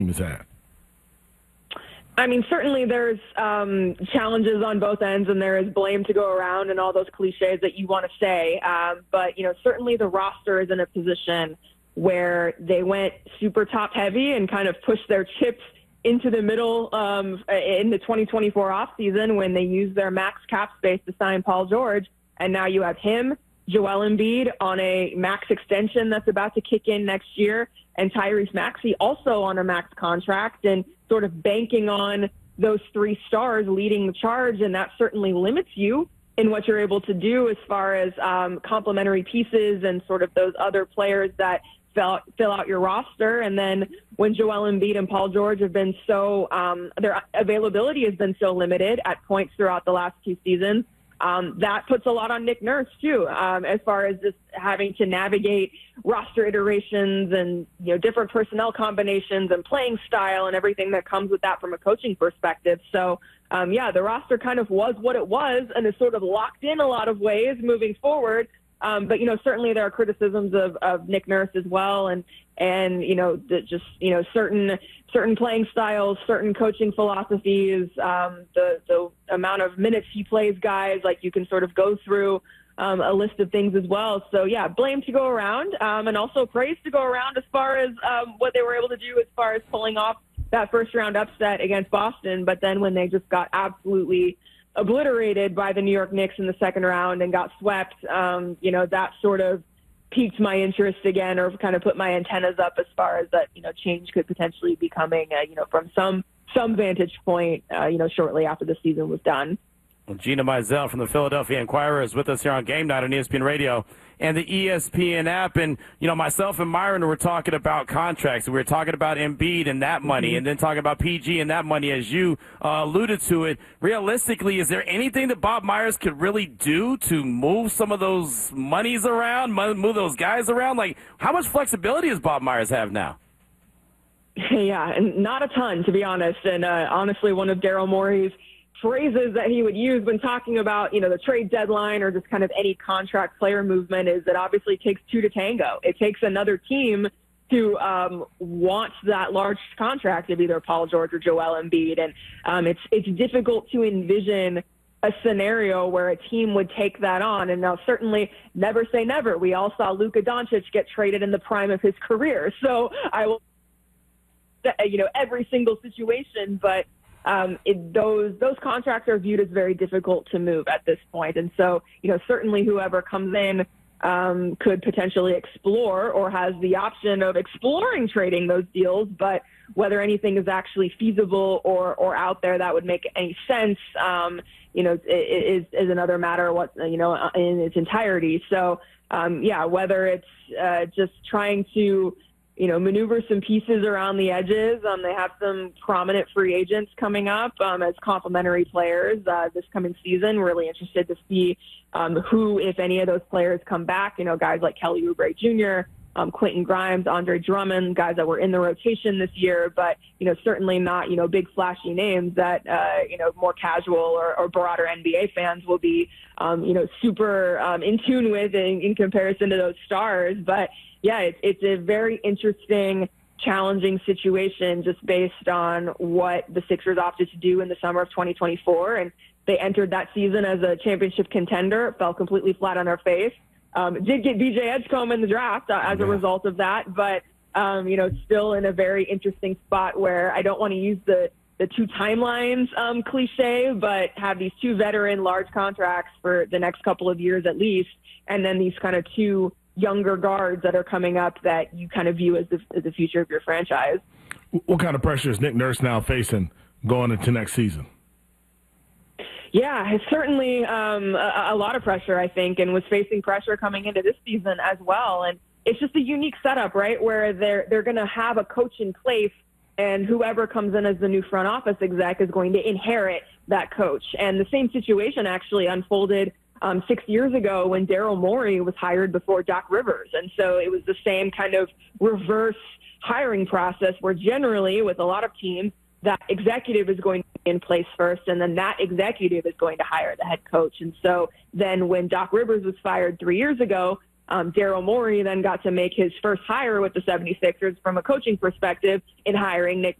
is at? I mean, certainly there's challenges on both ends, and there is blame to go around and all those cliches that you want to say. But, certainly the roster is in a position where they went super top heavy and kind of pushed their chips into the middle in the 2024 offseason when they used their max cap space to sign Paul George. And now you have him, Joel Embiid on a max extension that's about to kick in next year, and Tyrese Maxey also on a max contract, and sort of banking on those three stars leading the charge. And that certainly limits you in what you're able to do as far as complementary pieces and sort of those other players that fill out your roster. And then when Joel Embiid and Paul George have been so their availability has been so limited at points throughout the last two seasons, that puts a lot on Nick Nurse too, as far as just having to navigate roster iterations and different personnel combinations and playing style and everything that comes with that from a coaching perspective. So the roster kind of was what it was and is sort of locked in a lot of ways moving forward. But certainly there are criticisms of Nick Nurse as well, and certain playing styles, certain coaching philosophies, the amount of minutes he plays guys. Like, you can sort of go through a list of things as well. So yeah, blame to go around, and also praise to go around as far as what they were able to do as far as pulling off that first round upset against Boston. But then when they just got absolutely obliterated by the New York Knicks in the second round and got swept, that sort of piqued my interest again, or kind of put my antennas up as far as that, change could potentially be coming, from some vantage point, shortly after the season was done. Well, Gina Mizell from the Philadelphia Inquirer is with us here on Game Night on ESPN Radio and the ESPN app. And, myself and Myron were talking about contracts. We were talking about Embiid and that money, and then talking about PG and that money, as you alluded to it. Realistically, is there anything that Bob Myers could really do to move some of those monies around, move those guys around? Like, how much flexibility does Bob Myers have now? Yeah, and not a ton, to be honest. And honestly, one of Daryl Morey's phrases that he would use when talking about, the trade deadline or just kind of any contract player movement is that obviously it takes two to tango. It takes another team to want that large contract of either Paul George or Joel Embiid. And it's difficult to envision a scenario where a team would take that on. And now, certainly never say never. We all saw Luka Doncic get traded in the prime of his career. So I will, every single situation, but those contracts are viewed as very difficult to move at this point. And so, certainly whoever comes in could potentially explore or has the option of exploring trading those deals. But whether anything is actually feasible or out there that would make any sense, is another matter, in its entirety. So, whether it's just trying to maneuver some pieces around the edges. They have some prominent free agents coming up as complementary players this coming season. Really interested to see who, if any of those players come back. Guys like Kelly Oubre Jr., Quentin Grimes, Andre Drummond, guys that were in the rotation this year, but, certainly not, big flashy names that, more casual or broader NBA fans will be, super in tune with in comparison to those stars. But, yeah, it's a very interesting, challenging situation just based on what the Sixers opted to do in the summer of 2024. And they entered that season as a championship contender, fell completely flat on their face. Did get BJ Edgecombe in the draft as a result of that, but, still in a very interesting spot where I don't want to use the two timelines cliche, but have these two veteran large contracts for the next couple of years at least, and then these kind of two younger guards that are coming up that you kind of view as the future of your franchise. What kind of pressure is Nick Nurse now facing going into next season? Yeah, it's certainly a lot of pressure, I think, and was facing pressure coming into this season as well. And it's just a unique setup, right, where they're going to have a coach in place, and whoever comes in as the new front office exec is going to inherit that coach. And the same situation actually unfolded 6 years ago when Daryl Morey was hired before Doc Rivers. And so it was the same kind of reverse hiring process where generally with a lot of teams, that executive is going to be in place first, and then that executive is going to hire the head coach. And so then when Doc Rivers was fired 3 years ago, Daryl Morey then got to make his first hire with the 76ers from a coaching perspective in hiring Nick